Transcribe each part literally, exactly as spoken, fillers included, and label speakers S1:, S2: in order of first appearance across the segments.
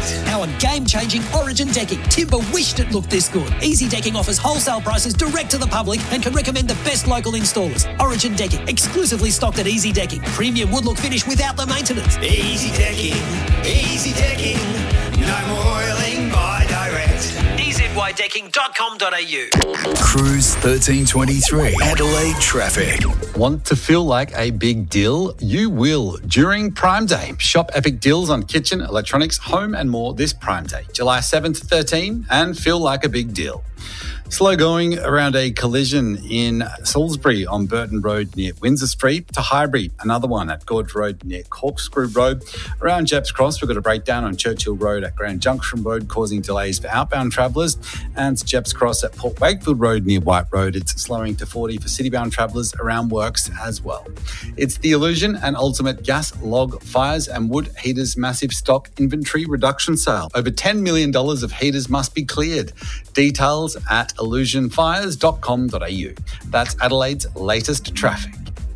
S1: Direct.
S2: Our game-changing Origin decking. Timber wished it looked this good. Easy Decking offers wholesale prices direct to the public and can recommend the best local installers. Origin Decking, exclusively stocked at Easy Decking. Premium wood look finish without the maintenance.
S1: Easy Decking, Easy Decking, no more oiling by Direct.
S2: e z y decking dot com dot a u.
S3: Cruise thirteen twenty-three, Adelaide traffic.
S4: Want to feel like a big deal? You will during Prime Day. Shop epic deals on kitchen, electronics, home and more this Prime Day, July seventh to thirteenth, and feel like a big deal. Slow going around a collision in Salisbury on Burton Road near Windsor Street to Highbury. Another one at Gorge Road near Corkscrew Road. Around Jepp's Cross, we've got a breakdown on Churchill Road at Grand Junction Road, causing delays for outbound travellers. And Jepp's Cross at Port Wakefield Road near White Road. It's slowing to forty for citybound travellers around Works as well. It's the Illusion and Ultimate Gas, Log, Fires and Wood Heaters massive stock inventory reduction sale. Over ten million dollars of heaters must be cleared. Details at illusion fires dot com dot a u. That's Adelaide's latest traffic.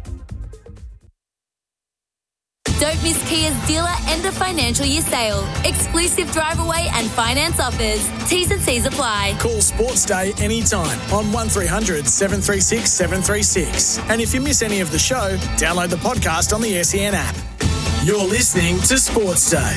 S5: Don't miss Kia's dealer end of financial year sale. Exclusive drive away and finance offers. T's and C's apply.
S6: Call Sports Day anytime on one three hundred seven three six seven three six. And if you miss any of the show, download the podcast on the S E N app. You're listening to Sports Day.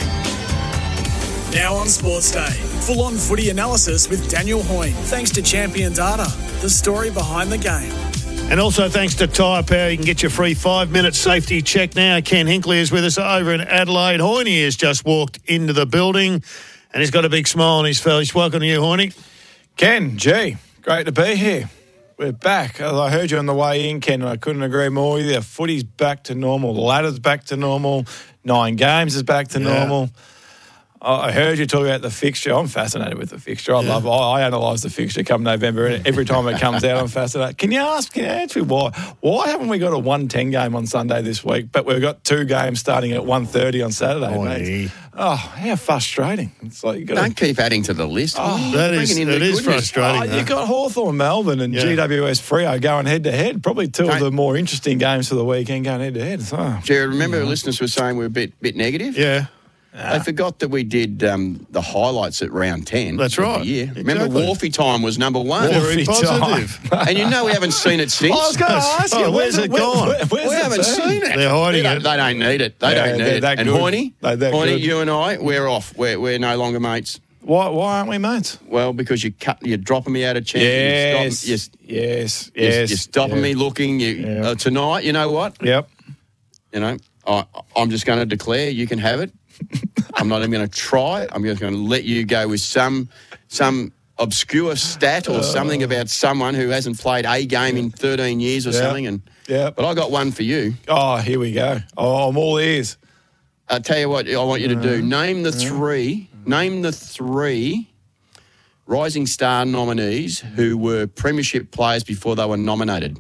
S6: Now on Sports Day, full-on footy analysis with Daniel Hoyne. Thanks to Champion Data, the story behind the game.
S7: And also thanks to Tyre Power, you can get your free five-minute safety check now. Ken Hinkley is with us over in Adelaide. Hoyne has just walked into the building and he's got a big smile on his face. Welcome to you, Hoyne.
S8: Ken, gee, great to be here. We're back. I heard you on the way in, Ken, and I couldn't agree more with you. Footy's back to normal. The ladder's back to normal. Nine games is back to yeah. normal. I heard you talk about the fixture. I'm fascinated with the fixture. I yeah. love. I, I analyse the fixture come November, and every time it comes out, I'm fascinated. Can you ask? Can you answer me why? Why haven't we got a one ten game on Sunday this week, but we've got two games starting at one thirty on Saturday, oh, mate? Oh, how frustrating! It's like you got
S9: don't keep adding to the list.
S7: Oh, that is that is frustrating.
S8: Oh, you got Hawthorn, Melbourne, and yeah. G W S Freo going head to head. Probably two don't, of the more interesting games for the weekend going head to head. So,
S9: Jared, remember yeah. listeners were saying we're a bit bit negative.
S7: Yeah.
S9: They forgot that we did um, the highlights at round ten.
S7: That's right.
S9: The year.
S7: Exactly.
S9: Remember, Wharfie time was number one.
S7: Very positive.
S9: And you know we haven't seen it since.
S8: I was going to ask you,
S7: oh, where's it
S8: where,
S7: gone?
S8: Where, where's
S9: we
S8: it
S9: haven't
S8: been?
S9: seen it.
S7: They're hiding
S9: they
S7: it.
S9: Don't, they don't need it. They
S8: yeah,
S9: don't need it.
S8: That
S9: and
S8: good.
S9: Hoyne,
S8: Hoyne,
S9: you and I, we're off. We're, we're no longer mates.
S8: Why Why aren't we mates?
S9: Well, because you cut, you're dropping me out of chance.
S8: Yes,
S9: you're, stop,
S8: you're, yes,
S9: you're,
S8: yes.
S9: You're stopping
S8: yeah.
S9: me looking. You,
S8: yeah.
S9: uh, tonight, you know what?
S8: Yep.
S9: You know, I, I'm just going to declare you can have it. I'm not even going to try it. I'm just going to let you go with some some obscure stat or something about someone who hasn't played a game in thirteen years or
S8: yeah.
S9: something. And
S8: yeah.
S9: But I got one for you.
S8: Oh, here we go. Oh, I'm all ears.
S9: I'll tell you what I want you to do. Name the three, name the three Rising Star nominees who were premiership players before they were nominated.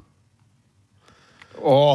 S8: Oh.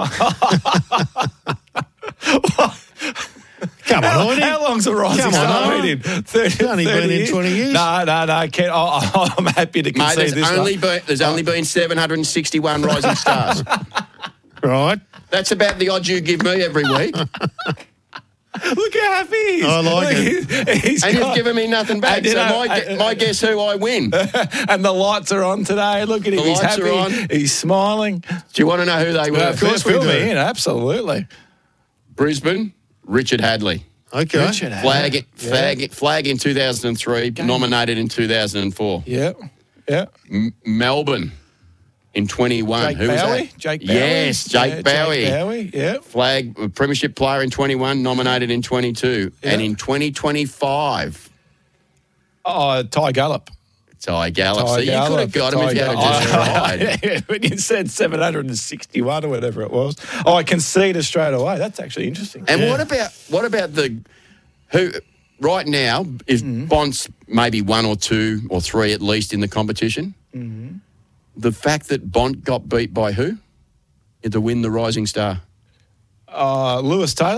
S7: Come on, Hoyne.
S8: How long's the Rising
S7: Come
S8: Star
S7: on,
S8: been in? thirty,
S7: It's only
S8: thirty
S7: been in
S8: years?
S7: twenty years.
S8: No, no, no. Ken, I, I'm happy to
S9: Mate,
S8: concede
S9: there's
S8: this
S9: only
S8: one.
S9: been, there's only been seven hundred sixty-one Rising Stars.
S7: Right.
S9: That's about the odds you give me every week.
S8: Look how happy he is.
S7: I like
S8: Look,
S7: it.
S8: He's
S9: and
S8: got,
S9: you've given me nothing back.
S8: And, you
S9: So
S8: know,
S9: my,
S8: uh,
S9: my guess who I win.
S8: and the lights are on today. Look at him.
S9: The
S8: He's
S9: lights
S8: happy.
S9: are on.
S8: He's smiling.
S9: Do you want to know who they were?
S8: Well, of course we
S7: Fill
S8: do.
S7: me
S8: in, absolutely.
S9: Brisbane, Richard Hadley.
S7: Okay.
S8: Richard
S9: Flag,
S8: Hadley.
S9: flag,
S8: Yeah.
S9: flag in two thousand three, nominated in two thousand four.
S8: Yeah, yeah.
S9: M- Melbourne in twenty-one.
S8: Jake
S9: Who was
S8: Bowie?
S9: that?
S8: Jake Bowie?
S9: Yes, Jake
S8: Yeah,
S9: Bowie.
S8: Jake Bowie, yeah.
S9: Flag uh, premiership player in twenty-one, nominated in twenty-two.
S8: Yeah.
S9: And in twenty twenty-five,
S8: Oh, Ty Gallup.
S9: Ty Gallup.
S8: Ty
S9: So you could
S8: Gallup,
S9: have got him
S8: Ty
S9: if you had
S8: Gallup.
S9: just tried.
S8: Yeah, when you said seven hundred sixty-one or whatever it was. Oh, I conceded straight away. That's actually interesting.
S9: And
S8: Yeah.
S9: what about what about the who right now? If
S8: Mm-hmm.
S9: Bont's maybe one or two or three at least in the competition,
S8: Mm-hmm.
S9: the fact that Bont got beat by who to win the Rising Star?
S8: Uh, Lewis Taylor?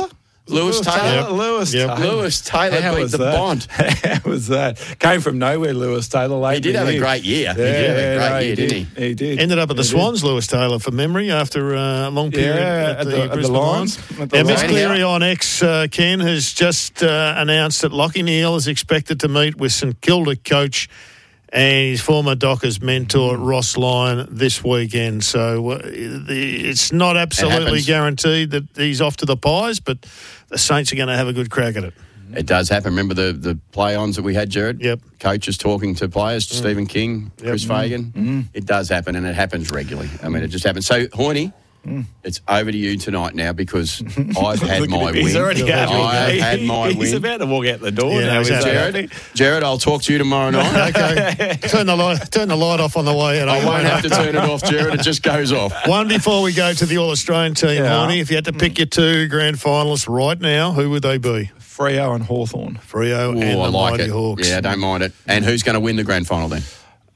S9: Lewis Taylor.
S8: Lewis
S7: Yep.
S8: Taylor.
S9: Lewis Taylor
S8: How
S9: beat
S8: was
S9: the
S8: that?
S9: Bond.
S8: How was that? Came from nowhere, Lewis Taylor. Late
S9: He did
S8: in the
S9: have a
S8: year.
S9: great year.
S8: Yeah,
S9: He did have a
S8: yeah,
S9: great
S8: no,
S9: year,
S8: did.
S9: didn't he?
S8: He did.
S7: Ended up at the
S8: He did.
S7: Swans, Lewis Taylor, from memory, after uh, a long period
S8: Yeah,
S7: at,
S8: at
S7: the,
S8: the- at the
S7: Brisbane
S8: Lions.
S7: Lions.
S8: At the
S7: Now, Miss
S8: Lions.
S7: Cleary on X, uh, Ken, has just uh, announced that Lockie Neal is expected to meet with St Kilda coach and his former Dockers mentor, Ross Lyon, this weekend. So uh, the, it's not absolutely
S9: happens.
S7: guaranteed that he's off to the Pies, but the Saints are going to have a good crack at it.
S9: It does happen. Remember the, the play-ons that we had, Jared?
S7: Yep.
S9: Coaches talking to players, Stephen King, Chris Fagan. It does happen, and it happens regularly. I mean, it just happens. So, Horny, it's over to you tonight now because I've had
S8: Look at
S9: my
S8: him. He's
S9: win.
S8: already going.
S9: I've had my
S8: He's
S9: win.
S8: about to walk out the door
S7: Yeah,
S8: now,
S7: no,
S8: isn't he?
S9: Jared, Jared, I'll talk to you tomorrow night.
S7: Okay, turn the light, turn the light off on the way out.
S9: I won't have to turn it off, Jared. It just goes off.
S7: One before we go to the All-Australian team,
S8: Yeah.
S7: Horny, if you had to pick your two grand finalists right now, who would they be?
S8: Freo and Hawthorn.
S7: Freo
S9: Ooh,
S7: and
S9: I
S7: the
S9: like
S7: Mighty
S9: it.
S7: Hawks.
S9: Yeah, I don't mind it. And who's going to win the grand final then?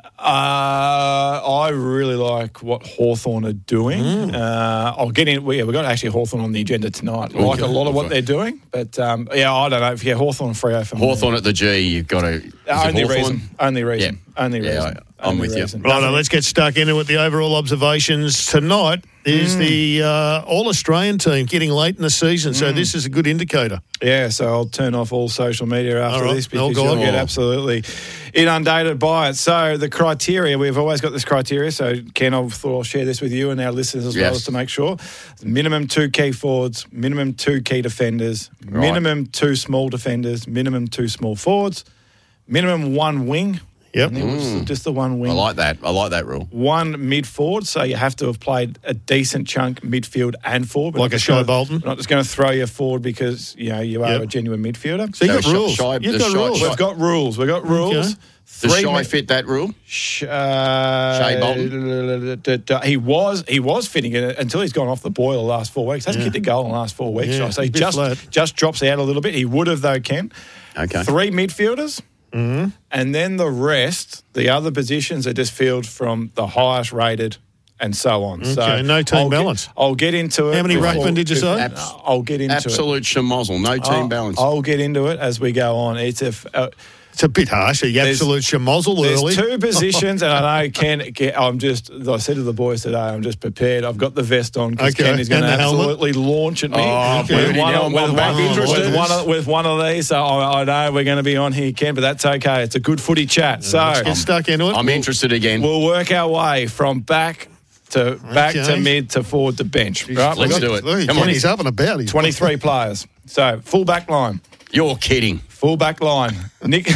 S8: Uh, I really like what Hawthorn are doing.
S7: Mm.
S8: Uh, I'll get in. Yeah, we've got actually Hawthorn on the agenda tonight. I like a lot of what they're doing, but um, yeah, I don't know. If yeah, Hawthorn and Freo for me.
S9: Hawthorn at the G, you've got to. is it
S8: Only
S9: Hawthorn?
S8: reason. Only reason. Only
S9: Yeah,
S8: reason.
S9: I- I'm
S8: Only
S9: with you.
S8: reason.
S7: Right,
S8: Nothing-
S7: let's get stuck into it. The overall observations tonight is
S8: Mm.
S7: the uh, All-Australian team getting late in the season, so this is a good indicator.
S8: Yeah, so I'll turn off all social media after
S7: All right.
S8: this
S7: Oh,
S8: because
S7: go
S8: you'll
S7: on.
S8: get absolutely inundated by it. So the criteria, we've always got this criteria. So Ken, I thought I'll share this with you and our listeners as well,
S9: Yes.
S8: as to make sure. Minimum two key forwards, minimum two key defenders,
S9: Right.
S8: minimum two small defenders, minimum two small forwards, minimum one wing.
S7: Yep.
S8: I think it was just the one wing.
S9: I like that. I like that rule.
S8: One mid forward, so you have to have played a decent chunk midfield and forward. We're
S7: Like
S8: not
S7: a
S8: just
S7: Shai
S8: gonna-
S7: Bolton?
S8: we're not just going to throw you forward because you know you are
S7: Yep.
S8: a genuine midfielder.
S7: So you've
S9: So
S7: got
S9: Shy-
S7: rules.
S9: Shy-
S7: You've
S9: the
S7: got
S9: Shy-
S7: rules.
S9: Shy-
S8: We've got rules. We've got rules.
S7: Okay.
S9: Does
S8: Three
S9: Shy
S8: mi-
S9: fit that rule?
S8: Sh- uh,
S9: Shai Bolton?
S8: d- d- He was he was fitting it until he's gone off the boil the last four weeks. Hasn't
S7: Yeah.
S8: kicked a goal in the last four weeks.
S7: Yeah,
S8: so he
S7: a bit
S8: just
S7: flat.
S8: just drops out a little bit. He would have though, Ken.
S9: Okay.
S8: Three midfielders.
S7: Mm-hmm.
S8: And then the rest, the other positions are just filled from the highest rated and so on. So
S7: Okay, no team
S8: I'll get-
S7: balance.
S8: I'll get into it.
S7: How many
S8: before-
S7: ruckmen did you say?
S8: Abs- I'll get into
S9: Absolute schmozzle. No
S8: it.
S9: team
S8: I'll,
S9: balance.
S8: I'll get into it as we go on. It's a, f- uh,
S7: It's a bit harsh. You
S8: There's-
S7: absolute schmozzle
S8: there's
S7: early.
S8: two positions, and I know Ken. Ken- I'm just. as I said to the boys today, I'm just prepared. I've got the vest on because
S7: Okay,
S8: Ken is going to
S7: and the helmet?
S8: absolutely launch at me
S9: Oh,
S8: with,
S9: Booty,
S8: one
S9: now
S8: of,
S9: I'm
S8: with,
S9: back
S8: one,
S9: interested.
S8: with, one of, with one of these. So I, I know we're going to be on here, Ken, but that's okay. It's a good footy chat. So
S7: Let's get stuck into it.
S9: I'm interested again.
S8: we'll work our way from back to back
S7: Okay.
S8: to mid to forward to bench. Right?
S9: Let's
S8: We've got
S9: do it.
S7: Look,
S9: Come on.
S7: Kenny's up and about. He's
S8: twenty-three players. So full back line.
S9: You're kidding.
S8: Full back line. Nick.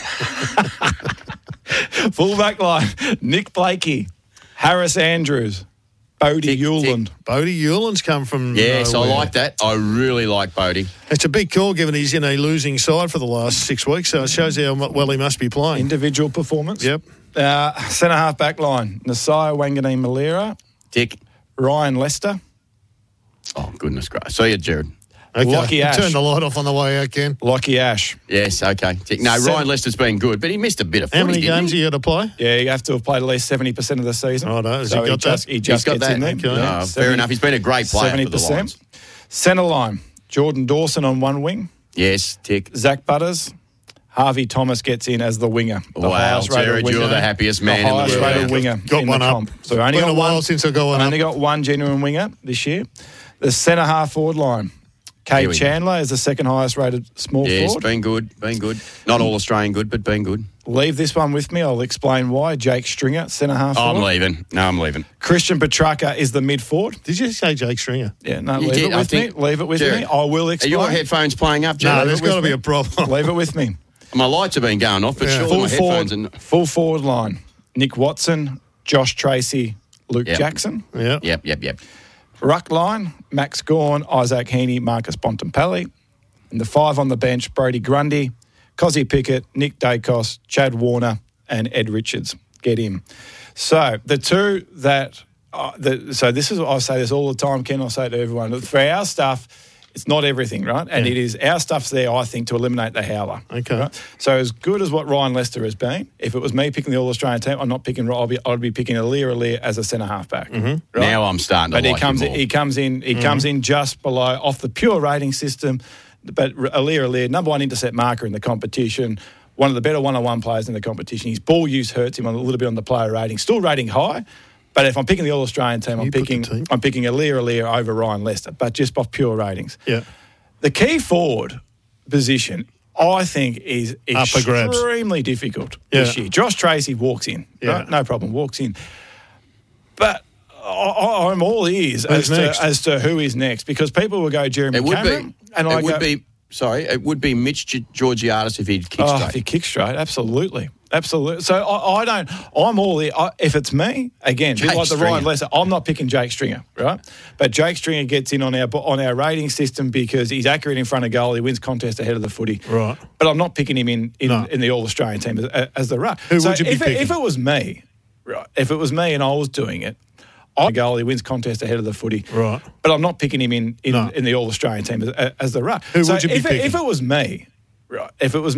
S8: Full back line. Nick Blakey, Harris Andrews, Bodie
S9: Tick,
S8: Hewland.
S7: Bodie Hewland's come from
S9: Yes,
S7: nowhere.
S9: I like that. I really like Bodie.
S7: It's a big call given he's in a losing side for the last six weeks, so it shows how mu- well he must be playing.
S8: Individual performance.
S7: Yep.
S8: Uh, centre half back line. Nasiah Wanganeen Malera,
S9: Dick.
S8: Ryan Lester,
S9: Oh, goodness gracious. See you, Jared.
S7: Okay.
S8: Lockie Ash.
S7: Turn the light off on the way out, Ken.
S8: Lockie Ash.
S9: Yes, okay. Tick. No,
S8: Seven-
S9: Ryan Lester's been good, but he missed a bit of footy,
S7: How many
S9: didn't
S7: games
S9: he?
S7: are you got to play?
S8: Yeah, you have to have played at least seventy percent of the season.
S7: Oh, no, has he
S8: so
S7: got
S8: just,
S7: that?
S8: He just
S9: He's got
S8: gets
S9: that.
S8: in there.
S7: Okay.
S9: No, fair
S8: seventy
S9: enough. He's been a great player
S8: seventy
S9: for the
S8: percent.
S9: Lions.
S8: Centre line. Jordan Dawson on one wing.
S9: Yes, Tick.
S8: Zach Butters. Harvey Thomas gets in as the winger. The
S9: Wow,
S8: highest rated
S9: Jared,
S8: winger.
S9: you're the happiest man in
S8: the
S9: the
S8: highest
S9: world.
S8: rated winger.
S7: Got
S8: in
S7: one
S8: the
S7: up.
S8: comp. So we only
S7: Been
S8: got
S7: a while
S8: one,
S7: since I got one
S8: I only
S7: up.
S8: got one genuine winger this year. The centre half forward line.
S9: Here
S8: Kate
S9: we go.
S8: Chandler is the second highest rated small
S9: Yes,
S8: forward.
S9: been good, been good. Not all Australian good, but been good.
S8: Leave this one with me. I'll explain why. Jake Stringer, centre half
S9: I'm
S8: forward.
S9: leaving. No, I'm leaving.
S8: Christian Petrarca is the mid forward.
S7: Did you say Jake Stringer?
S8: Yeah, no,
S9: You
S8: leave
S9: did,
S8: it
S9: I
S8: with me.
S9: think-
S8: Leave it with
S9: Jared,
S8: me. I will
S9: Are
S8: explain.
S9: your headphones playing up,
S7: No,
S9: Jared?
S7: there's
S8: with
S7: got to be
S8: me.
S7: a problem.
S8: Leave it with me.
S9: My lights have been going off, but
S7: Yeah.
S9: surely
S8: Full
S9: my headphones
S8: forward,
S9: are...
S8: full forward line. Nick Watson, Josh Tracy, Luke
S9: Yep.
S8: Jackson.
S7: Yeah.
S9: Yep, yep, yep.
S8: Ruck line, Max Gawn, Isaac Heaney, Marcus Bontempelli. And the five on the bench, Brody Grundy, Cozzy Pickett, Nick Dacos, Chad Warner, and Ed Richards. Get him. So the two that, uh, the, so this is, I say this all the time, Ken, I say to everyone, for our stuff, It's not everything, right? And
S7: Yeah.
S8: it is our stuff's there, I think, to eliminate the howler.
S7: Okay.
S8: Right? So as good as what Ryan Lester has been, if it was me picking the All-Australian team, I'm not picking. I'll be, I'd be picking Alir Alir as a centre half back.
S7: Mm-hmm.
S8: Right?
S9: Now I'm starting to
S8: But
S9: like
S8: he comes,
S9: him more.
S8: he comes in. He
S7: Mm-hmm.
S8: comes in just below off the pure rating system. But Alir Alir, number one intercept marker in the competition. One of the better one-on-one players in the competition. His ball use hurts him a little bit on the player rating. Still rating high. But if I'm picking the All-Australian team, I'm
S7: You pick the
S8: picking
S7: team.
S8: I'm picking Alir Alir over Ryan Lester, but just off pure ratings.
S7: Yeah.
S8: The key forward position, I think, is
S7: Up for grabs.
S8: extremely difficult this
S7: Yeah.
S8: year. Josh Tracy walks in.
S7: Yeah.
S8: Right? No problem, walks in. But I, I- I'm all ears
S7: Who's
S8: as
S7: next?
S8: to, as to who is next, because people will go Jeremy
S9: It would
S8: Cameron.
S9: be.
S8: And
S9: it
S8: I
S9: would
S8: go,
S9: be. Sorry, it would be Mitch G- Georgiadis if he'd kick
S8: oh,
S9: straight.
S8: if he kick straight, absolutely. Absolutely. So I, I don't, I'm all there. I, if it's me, again, a bit
S9: Jake
S8: like the Ryan
S9: Stringer.
S8: Lesser, I'm not picking Jake Stringer, right? But Jake Stringer gets in on our on our rating system because he's accurate in front of goal. He wins contest ahead of the footy.
S7: Right.
S8: But I'm not picking him in in,
S7: No.
S8: in the All-Australian team as, as the ruck.
S7: Who
S8: so
S7: would you be
S8: if, it,
S7: picking?
S8: if it was me, right, if it was me and I was doing it, I goal, he wins contest ahead of the footy.
S7: Right.
S8: But I'm not picking him in in,
S7: No.
S8: in the All-Australian team as, as the ruck.
S7: Who
S8: so
S7: would you be
S8: if it,
S7: picking?
S8: if it was me, right, if it was